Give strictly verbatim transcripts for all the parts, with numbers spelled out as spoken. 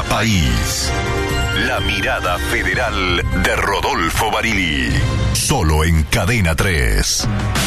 país. La mirada federal de Rodolfo Barili. Solo en Cadena tres.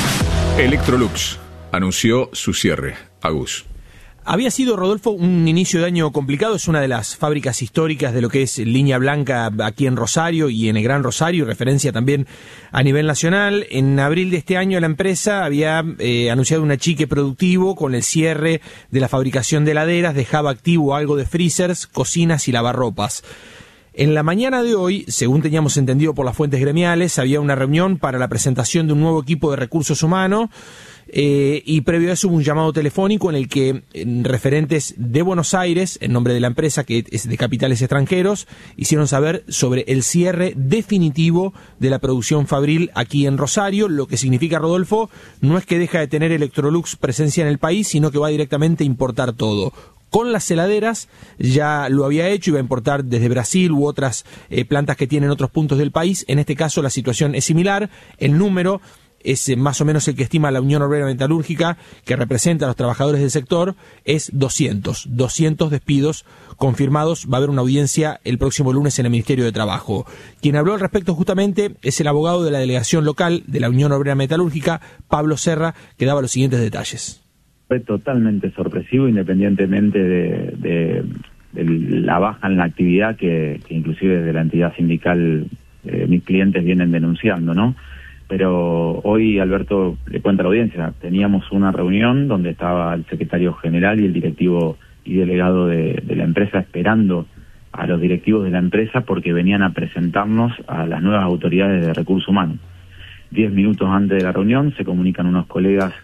Electrolux anunció su cierre. Agus. Había sido, Rodolfo, un inicio de año complicado. Es una de las fábricas históricas de lo que es línea blanca aquí en Rosario y en el Gran Rosario, referencia también a nivel nacional. En abril de este año la empresa había eh, anunciado un achique productivo con el cierre de la fabricación de heladeras, dejaba activo algo de freezers, cocinas y lavarropas. En la mañana de hoy, según teníamos entendido por las fuentes gremiales, había una reunión para la presentación de un nuevo equipo de recursos humanos. Eh, y previo a eso hubo un llamado telefónico en el que en referentes de Buenos Aires, en nombre de la empresa que es de capitales extranjeros, hicieron saber sobre el cierre definitivo de la producción fabril aquí en Rosario. Lo que significa, Rodolfo, no es que deja de tener Electrolux presencia en el país, sino que va directamente a importar todo. Con las heladeras ya lo había hecho, iba a importar desde Brasil u otras eh, plantas que tienen otros puntos del país. En este caso la situación es similar, el número es más o menos el que estima la Unión Obrera Metalúrgica, que representa a los trabajadores del sector, es doscientos. doscientos despidos confirmados. Va a haber una audiencia el próximo lunes en el Ministerio de Trabajo. Quien habló al respecto justamente es el abogado de la delegación local de la Unión Obrera Metalúrgica, Pablo Serra, que daba los siguientes detalles. Fue totalmente sorpresivo, independientemente de, de, de la baja en la actividad que, que inclusive desde la entidad sindical eh, mis clientes vienen denunciando, ¿no? Pero hoy, Alberto, le cuenta a la audiencia, teníamos una reunión donde estaba el secretario general y el directivo y delegado de, de la empresa esperando a los directivos de la empresa porque venían a presentarnos a las nuevas autoridades de recursos humanos. Diez minutos antes de la reunión se comunican unos colegas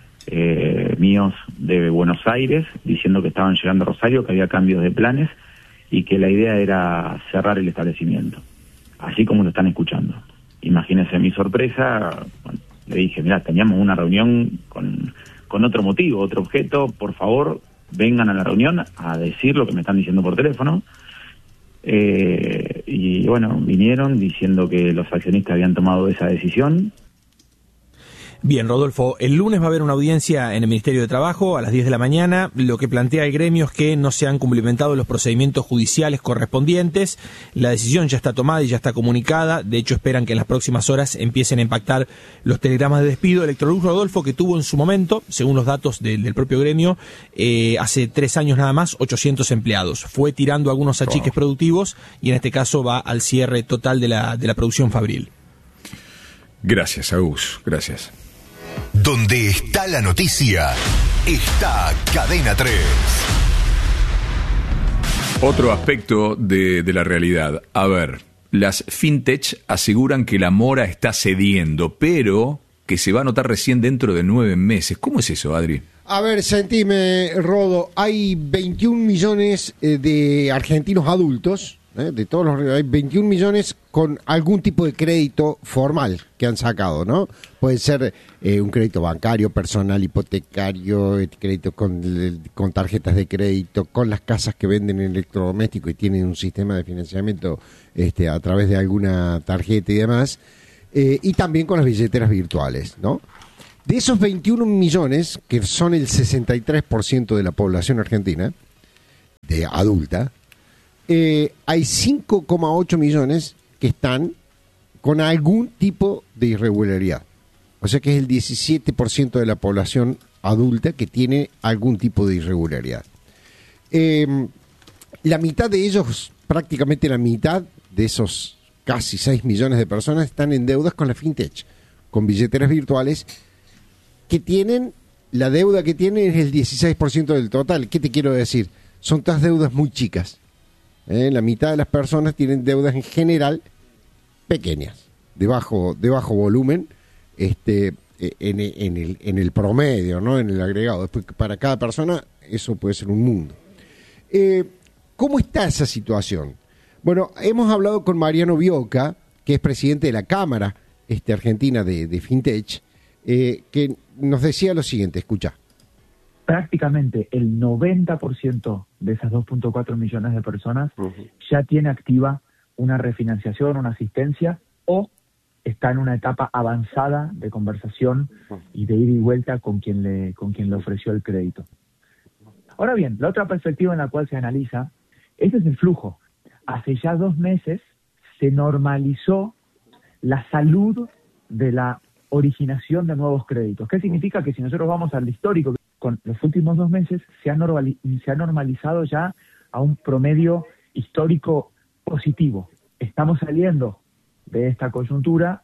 eh, míos de Buenos Aires diciendo que estaban llegando a Rosario, que había cambios de planes y que la idea era cerrar el establecimiento, así como lo están escuchando. Imagínense mi sorpresa, bueno, le dije, mirá, teníamos una reunión con, con otro motivo, otro objeto, por favor, vengan a la reunión a decir lo que me están diciendo por teléfono. Eh, y bueno, vinieron diciendo que los accionistas habían tomado esa decisión. Bien, Rodolfo, el lunes va a haber una audiencia en el Ministerio de Trabajo a las diez de la mañana. Lo que plantea el gremio es que no se han cumplimentado los procedimientos judiciales correspondientes. La decisión ya está tomada y ya está comunicada. De hecho, esperan que en las próximas horas empiecen a impactar los telegramas de despido. Electrolux, Rodolfo, que tuvo en su momento, según los datos del, del propio gremio, eh, hace tres años nada más, ochocientos empleados. Fue tirando algunos achiques oh. productivos y en este caso va al cierre total de la, de la producción fabril. Gracias, Agus. Gracias. Donde está la noticia, está Cadena tres. Otro aspecto de, de la realidad. A ver, las fintech aseguran que la mora está cediendo, pero que se va a notar recién dentro de nueve meses. ¿Cómo es eso, Adri? A ver, sentime, Rodo, hay veintiún millones de argentinos adultos, ¿eh? de todos los hay veintiún millones con algún tipo de crédito formal que han sacado, ¿no? Puede ser eh, un crédito bancario, personal, hipotecario, crédito con, con tarjetas de crédito, con las casas que venden electrodomésticos y tienen un sistema de financiamiento este, a través de alguna tarjeta y demás, eh, y también con las billeteras virtuales, ¿no? De esos veintiún millones, que son el sesenta y tres por ciento de la población argentina, de adulta, eh, hay cinco coma ocho millones que están con algún tipo de irregularidad. O sea que es el diecisiete por ciento de la población adulta que tiene algún tipo de irregularidad. Eh, la mitad de ellos, prácticamente la mitad de esos casi seis millones de personas, están en deudas con la fintech, con billeteras virtuales, que tienen, la deuda que tienen es el dieciséis por ciento del total. ¿Qué te quiero decir? Son todas deudas muy chicas. ¿Eh? La mitad de las personas tienen deudas en general pequeñas, de bajo, de bajo volumen, este, en, en, el, en el promedio, ¿no? En el agregado. Después, para cada persona, eso puede ser un mundo. Eh, ¿Cómo está esa situación? Bueno, hemos hablado con Mariano Bioca, que es presidente de la Cámara este, Argentina de, de Fintech, eh, que nos decía lo siguiente, escucha. Prácticamente el noventa por ciento de esas dos punto cuatro millones de personas uh-huh. ya tiene activa una refinanciación, una asistencia, o está en una etapa avanzada de conversación uh-huh. y de ida y vuelta con quien le con quien le ofreció el crédito. Ahora bien, la otra perspectiva en la cual se analiza Ese es el flujo. Hace ya dos meses se normalizó la salud de la originación de nuevos créditos. ¿Qué significa? Que si nosotros vamos al histórico, con los últimos dos meses se ha, normali- se ha normalizado ya a un promedio histórico positivo. Estamos saliendo de esta coyuntura.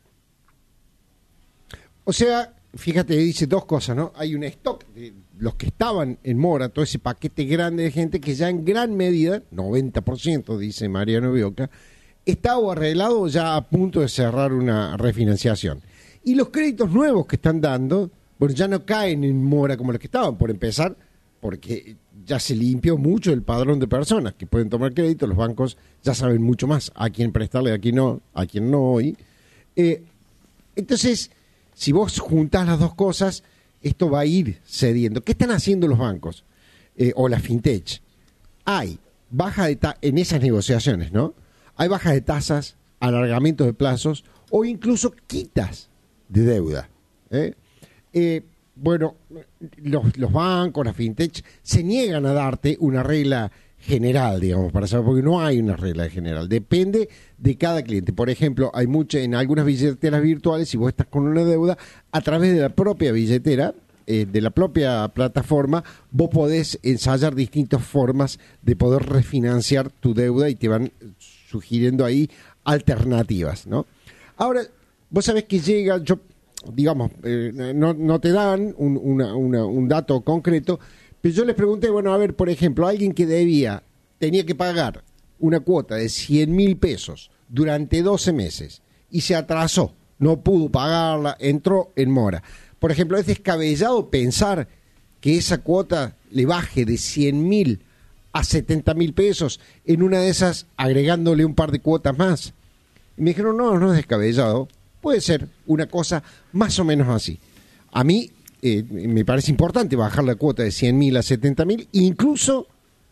O sea, fíjate, dice dos cosas, ¿no? Hay un stock de los que estaban en mora, todo ese paquete grande de gente que ya en gran medida, noventa por ciento, dice Mariano Bioca, está o arreglado o ya a punto de cerrar una refinanciación. Y los créditos nuevos que están dando, bueno, ya no caen en mora como los que estaban, por empezar, porque ya se limpió mucho el padrón de personas que pueden tomar crédito. Los bancos ya saben mucho más a quién prestarle, a quién no, a quién no hoy. Eh, entonces, si vos juntás las dos cosas, esto va a ir cediendo. ¿Qué están haciendo los bancos eh, o la fintech? Hay baja de ta- en esas negociaciones, ¿no? Hay bajas de tasas, alargamientos de plazos o incluso quitas de deuda. ¿eh? Eh, bueno, los, los bancos, las fintech, se niegan a darte una regla general, digamos, para saber, porque no hay una regla general. Depende de cada cliente. Por ejemplo, hay mucho, en algunas billeteras virtuales, si vos estás con una deuda, a través de la propia billetera, eh, de la propia plataforma, vos podés ensayar distintas formas de poder refinanciar tu deuda y te van sugiriendo ahí alternativas, ¿no? Ahora, vos sabés que llega, yo, digamos, eh, no, no te dan un, una, una, un dato concreto, pero yo les pregunté, bueno, a ver, por ejemplo, alguien que debía, tenía que pagar una cuota de cien mil pesos durante doce meses y se atrasó, no pudo pagarla, entró en mora. Por ejemplo, es descabellado pensar que esa cuota le baje de cien mil a setenta mil pesos, en una de esas agregándole un par de cuotas más. Y me dijeron, no, no es descabellado, puede ser una cosa más o menos así. A mí eh, me parece importante bajar la cuota de cien mil a setenta mil, incluso,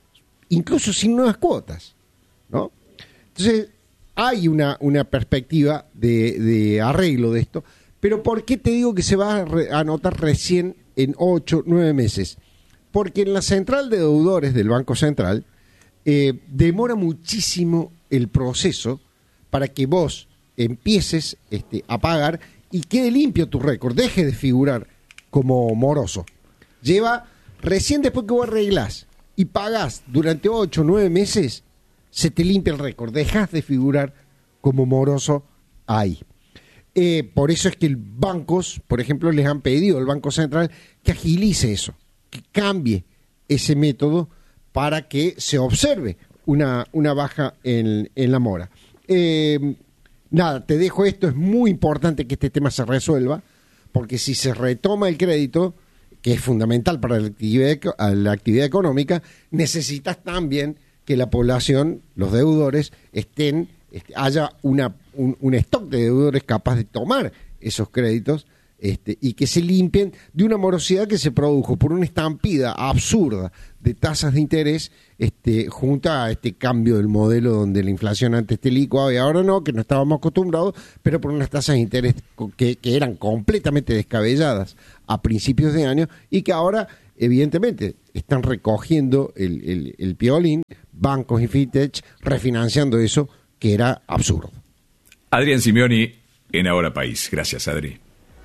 incluso sin nuevas cuotas, ¿no? Entonces, hay una, una perspectiva de, de arreglo de esto, pero ¿por qué te digo que se va a, re, a notar recién en ocho, nueve meses? Porque en la central de deudores del Banco Central eh, demora muchísimo el proceso para que vos empieces este, a pagar y quede limpio tu récord, deje de figurar como moroso. Lleva, recién después que vos arreglás y pagás durante ocho, nueve meses, se te limpia el récord, dejas de figurar como moroso ahí. Eh, por eso es que los bancos, por ejemplo, les han pedido al Banco Central que agilice eso, que cambie ese método para que se observe una, una baja en, en la mora. Eh, nada, te dejo esto, es muy importante que este tema se resuelva, porque si se retoma el crédito, que es fundamental para la actividad, la actividad económica, necesitas también que la población, los deudores, estén, este, haya una, un, un stock de deudores capaz de tomar esos créditos, Este, y que se limpien de una morosidad que se produjo por una estampida absurda de tasas de interés este, junto a este cambio del modelo donde la inflación antes te licuaba y ahora no, que no estábamos acostumbrados, pero por unas tasas de interés que, que eran completamente descabelladas a principios de año y que ahora evidentemente están recogiendo el, el, el piolín, bancos y fintech refinanciando eso que era absurdo. Adrián Simeoni en Ahora País. Gracias, Adri.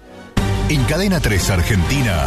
En Cadena tres Argentina,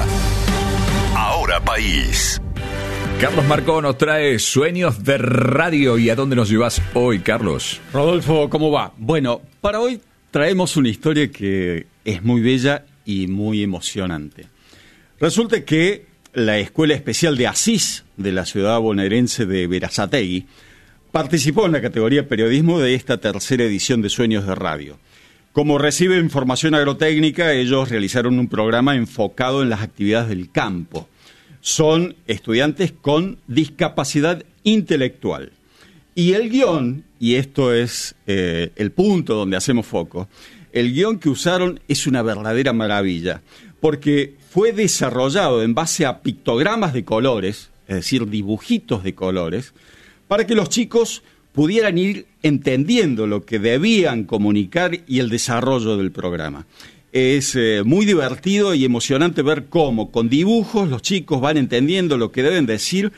Ahora País. Carlos Marcó nos trae Sueños de Radio. ¿Y a dónde nos llevas hoy, Carlos? Rodolfo, ¿cómo va? Bueno, para hoy traemos una historia que es muy bella y muy emocionante. Resulta que la Escuela Especial de Asís de la ciudad bonaerense de Berazategui participó en la categoría Periodismo de esta tercera edición de Sueños de Radio. Como reciben formación agrotécnica, ellos realizaron un programa enfocado en las actividades del campo. Son estudiantes con discapacidad intelectual. Y el guión, y esto es eh, el punto donde hacemos foco, el guión que usaron es una verdadera maravilla, porque fue desarrollado en base a pictogramas de colores, es decir, dibujitos de colores, para que los chicos pudieran ir entendiendo lo que debían comunicar y el desarrollo del programa. Es eh, muy divertido y emocionante ver cómo, con dibujos, los chicos van entendiendo lo que deben decir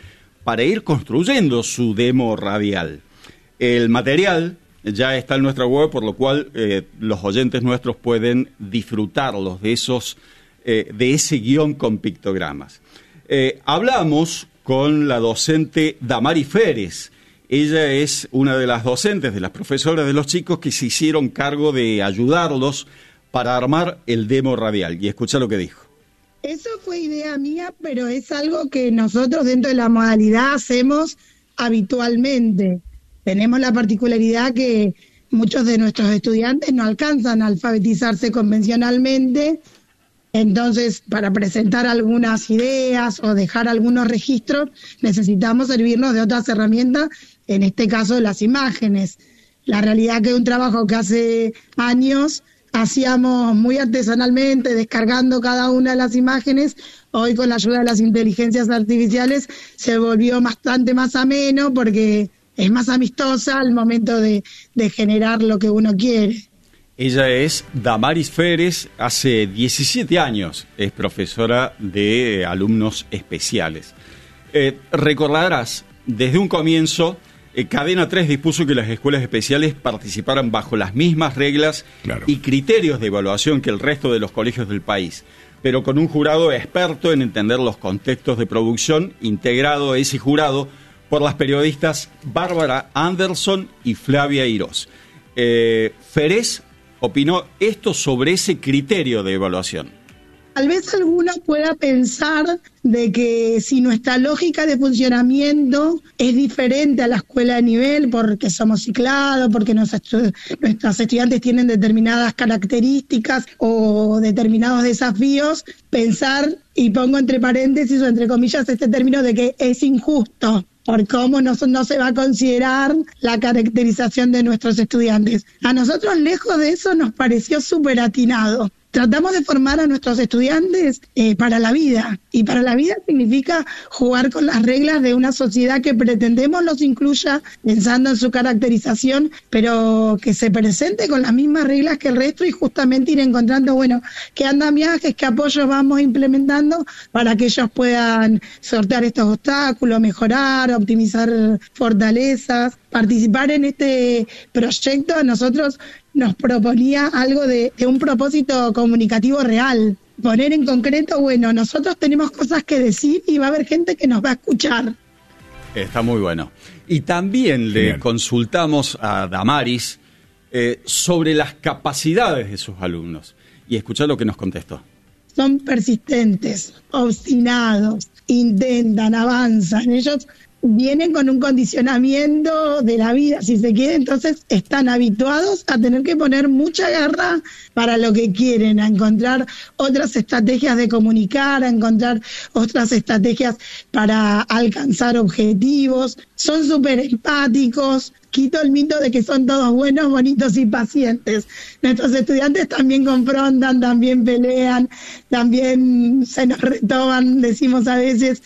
para ir construyendo su demo radial. El material ya está en nuestra web, por lo cual eh, los oyentes nuestros pueden disfrutarlos de esos, eh, de ese guión con pictogramas. Eh, hablamos con la docente Damaris Férez. Ella es una de las docentes, de las profesoras de los chicos que se hicieron cargo de ayudarlos para armar el demo radial. Y escucha lo que dijo. Eso fue idea mía, pero es algo que nosotros dentro de la modalidad hacemos habitualmente. Tenemos la particularidad que muchos de nuestros estudiantes no alcanzan a alfabetizarse convencionalmente, entonces para presentar algunas ideas o dejar algunos registros necesitamos servirnos de otras herramientas, en este caso las imágenes. La realidad que es un trabajo que hace años hacíamos muy artesanalmente, descargando cada una de las imágenes. Hoy con la ayuda de las inteligencias artificiales se volvió bastante más ameno porque es más amistosa al momento de, de generar lo que uno quiere. Ella es Damaris Férez, hace diecisiete años es profesora de alumnos especiales. Eh, recordarás, desde un comienzo, eh, Cadena tres dispuso que las escuelas especiales participaran bajo las mismas reglas claro. y criterios de evaluación que el resto de los colegios del país, pero con un jurado experto en entender los contextos de producción, integrado ese jurado por las periodistas Bárbara Anderson y Flavia Irós. Eh, Férez opinó esto sobre ese criterio de evaluación. Tal vez alguno pueda pensar de que si nuestra lógica de funcionamiento es diferente a la escuela de nivel porque somos ciclados, porque nuestros, nuestros estudiantes tienen determinadas características o determinados desafíos, pensar, y pongo entre paréntesis o entre comillas este término de que es injusto por cómo no, no se va a considerar la caracterización de nuestros estudiantes. A nosotros, lejos de eso, nos pareció súper atinado. Tratamos de formar a nuestros estudiantes eh, para la vida, y para la vida significa jugar con las reglas de una sociedad que pretendemos los incluya pensando en su caracterización, pero que se presente con las mismas reglas que el resto y justamente ir encontrando, bueno, qué andamiajes, qué apoyos vamos implementando para que ellos puedan sortear estos obstáculos, mejorar, optimizar fortalezas. Participar en este proyecto a nosotros nos proponía algo de, de un propósito comunicativo real. Poner en concreto, bueno, nosotros tenemos cosas que decir y va a haber gente que nos va a escuchar. Está muy bueno. Y también le Bien. consultamos a Damaris eh, sobre las capacidades de sus alumnos. Y escuchá lo que nos contestó. Son persistentes, obstinados, intentan, avanzan. Ellos vienen con un condicionamiento de la vida, si se quiere, entonces están habituados a tener que poner mucha garra para lo que quieren, a encontrar otras estrategias de comunicar, a encontrar otras estrategias para alcanzar objetivos. Son súper empáticos. Quito el mito de que son todos buenos, bonitos y pacientes. Nuestros estudiantes también confrontan, también pelean, también se nos retoman, decimos a veces,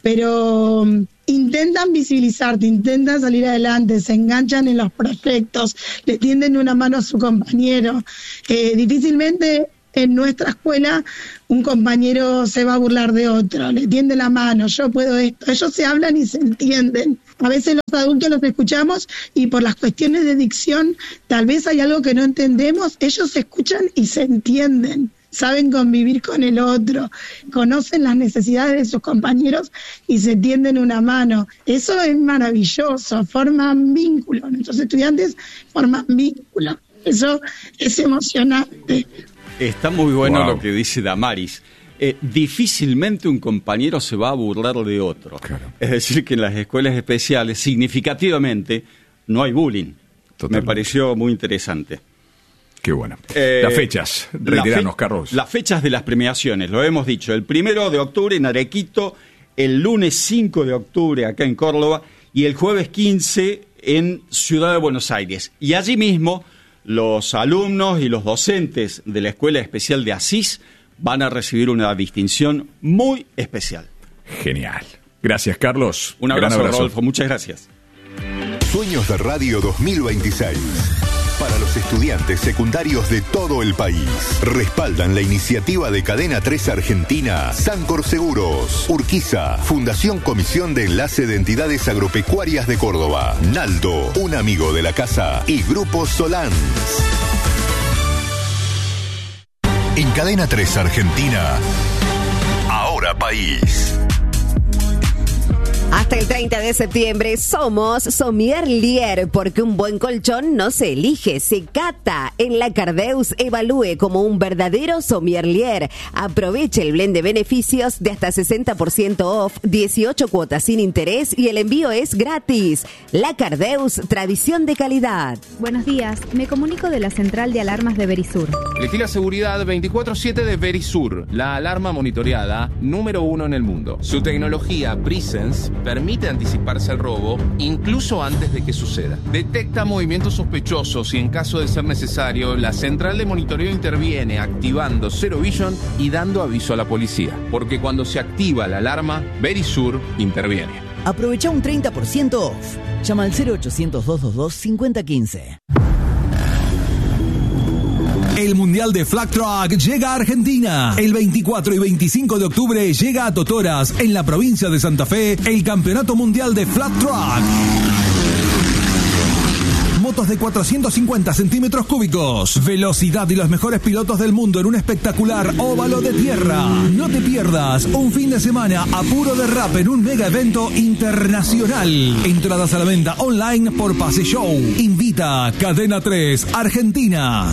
pero intentan visibilizarte, intentan salir adelante, se enganchan en los proyectos, le tienden una mano a su compañero. Eh, difícilmente en nuestra escuela un compañero se va a burlar de otro, le tiende la mano, yo puedo esto. Ellos se hablan y se entienden. A veces los adultos los escuchamos y por las cuestiones de dicción tal vez hay algo que no entendemos, ellos se escuchan y se entienden. Saben convivir con el otro, conocen las necesidades de sus compañeros y se tienden una mano. Eso es maravilloso, forman vínculos. Nuestros estudiantes forman vínculos. Eso es emocionante. Está muy bueno Wow. lo que dice Damaris. Eh, difícilmente un compañero se va a burlar de otro. Claro. Es decir, que en las escuelas especiales, significativamente, no hay bullying. Totalmente. Me pareció muy interesante. Qué bueno. Eh, Las fechas, reiteranos, la fe- Carlos. Las fechas de las premiaciones, lo hemos dicho. El primero de octubre en Arequito, el lunes cinco de octubre acá en Córdoba y el jueves quince en Ciudad de Buenos Aires. Y allí mismo, los alumnos y los docentes de la Escuela Especial de Asís van a recibir una distinción muy especial. Genial. Gracias, Carlos. Un Gran abrazo, abrazo. Rodolfo. Muchas gracias. Sueños de Radio dos mil veintiséis. para los estudiantes secundarios de todo el país. Respaldan la iniciativa de Cadena tres Argentina, Sancor Seguros, Urquiza, Fundación Comisión de Enlace de Entidades Agropecuarias de Córdoba, Naldo, un amigo de la casa y Grupo Solans. En Cadena tres Argentina, Ahora País. Hasta el treinta de septiembre somos Sommelier, porque un buen colchón no se elige, se cata. En la Cardeus evalúe como un verdadero sommelier. Aproveche el blend de beneficios de hasta sesenta por ciento off, dieciocho cuotas sin interés y el envío es gratis. La Cardeus, tradición de calidad. Buenos días, me comunico de la central de alarmas de Verisur. Elegí la seguridad veinticuatro siete de Verisur, la alarma monitoreada número uno en el mundo. Su tecnología Presence permite anticiparse al robo incluso antes de que suceda. Detecta movimientos sospechosos y en caso de ser necesario, la central de monitoreo interviene activando Zero Vision y dando aviso a la policía. Porque cuando se activa la alarma, Verisur interviene. Aprovecha un treinta por ciento off. Llama al cero ochocientos, doscientos veintidós, cincuenta quince. El Mundial de Flag Track llega a Argentina. El veinticuatro y veinticinco de octubre llega a Totoras, en la provincia de Santa Fe, el Campeonato Mundial de Flag Track. Motos de cuatrocientos cincuenta centímetros cúbicos, velocidad y los mejores pilotos del mundo en un espectacular óvalo de tierra. No te pierdas un fin de semana a puro derrape en un mega evento internacional. Entradas a la venta online por Pase Show. Invita Cadena tres Argentina.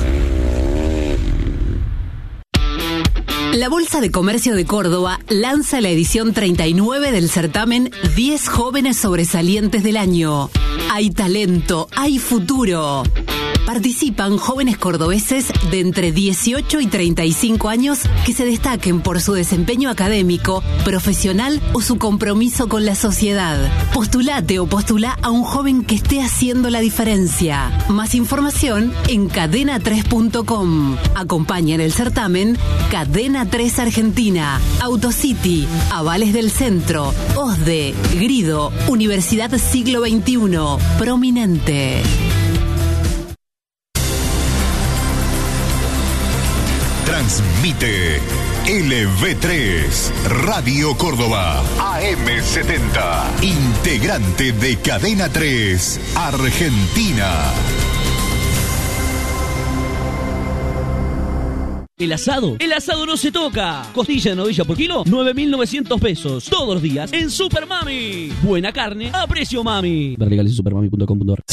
La Bolsa de Comercio de Córdoba lanza la edición treinta y nueve del certamen diez jóvenes sobresalientes del año. Hay talento, hay futuro. Participan jóvenes cordobeses de entre dieciocho y treinta y cinco años que se destaquen por su desempeño académico, profesional o su compromiso con la sociedad. Postulate o postulá a un joven que esté haciendo la diferencia. Más información en cadena tres punto com. Acompaña en el certamen Cadena tres Argentina, Autocity, Avales del Centro, O S D E, Grido, Universidad Siglo veintiuno, Prominente. Transmite L V tres, Radio Córdoba, A M setenta, integrante de Cadena tres, Argentina. El asado, el asado no se toca. Costilla de novilla por kilo, nueve mil novecientos pesos. Todos los días en Super Mami. Buena carne a precio mami. Ver legales en supermami punto com punto ar.